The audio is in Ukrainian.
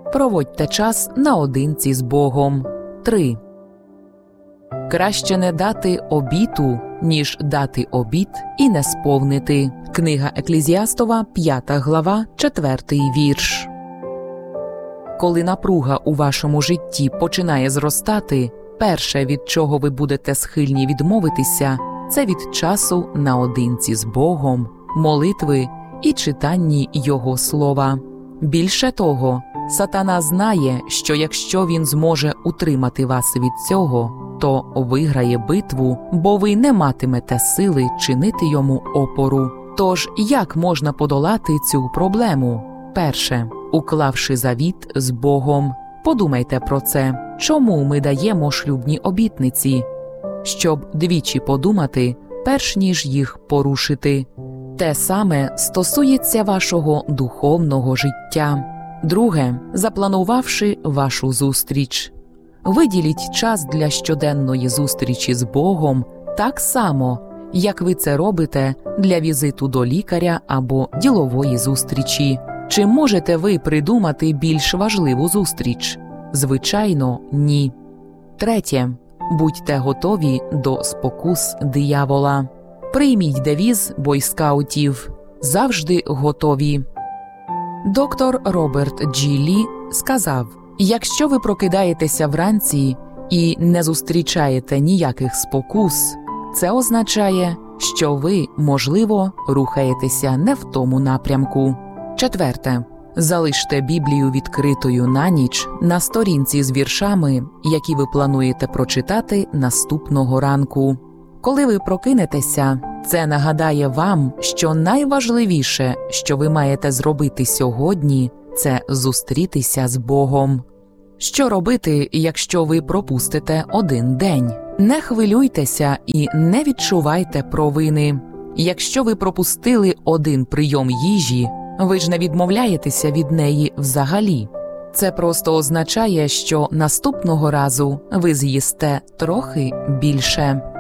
Проводьте час наодинці з Богом. 3. Краще не дати обіту, ніж дати обіт і не сповнити. Книга Еклезіастова, 5 глава, 4 вірш. Коли напруга у вашому житті починає зростати, перше, від чого ви будете схильні відмовитися, це від часу наодинці з Богом, молитви і читанні Його слова. Більше того, Сатана знає, що якщо він зможе утримати вас від цього, то виграє битву, бо ви не матимете сили чинити йому опору. Тож, як можна подолати цю проблему? Перше. Уклавши завіт з Богом. Подумайте про це. Чому ми даємо шлюбні обітниці? Щоб двічі подумати, перш ніж їх порушити. Те саме стосується вашого духовного життя. Друге. Запланувавши вашу зустріч. Виділіть час для щоденної зустрічі з Богом так само, як ви це робите для візиту до лікаря або ділової зустрічі. Чи можете ви придумати більш важливу зустріч? Звичайно, ні. Третє. Будьте готові до спокус диявола. Прийміть девіз бойскаутів «Завжди готові». Доктор Роберт Джі Лі сказав, якщо ви прокидаєтеся вранці і не зустрічаєте ніяких спокус, це означає, що ви, можливо, рухаєтеся не в тому напрямку. Четверте. Залиште Біблію відкритою на ніч на сторінці з віршами, які ви плануєте прочитати наступного ранку. Коли ви прокинетеся, це нагадає вам, що найважливіше, що ви маєте зробити сьогодні, це зустрітися з Богом. Що робити, якщо ви пропустите один день? Не хвилюйтеся і не відчувайте провини. Якщо ви пропустили один прийом їжі, ви ж не відмовляєтеся від неї взагалі. Це просто означає, що наступного разу ви з'їсте трохи більше.